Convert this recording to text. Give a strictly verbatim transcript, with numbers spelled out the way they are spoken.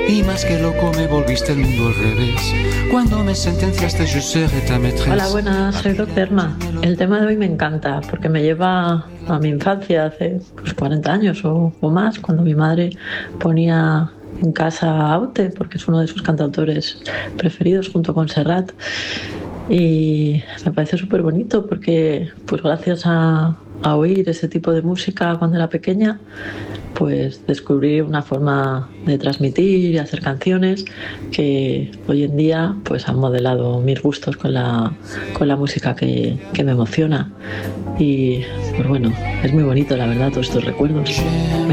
Y más que loco me volviste el mundo al revés. Cuando me sentenciaste yo seré ta maîtresse. Hola, buenas, soy doctor Erma. El tema de hoy me encanta porque me lleva a mi infancia hace pues, cuarenta años o, o más, cuando mi madre ponía en casa Aute, porque es uno de sus cantautores preferidos junto con Serrat. Y me parece súper bonito porque pues gracias a, a oír ese tipo de música cuando era pequeña, pues descubrí una forma de transmitir y hacer canciones que hoy en día pues han modelado mis gustos con la, con la música que, que me emociona. Y pues bueno, es muy bonito la verdad todos estos recuerdos.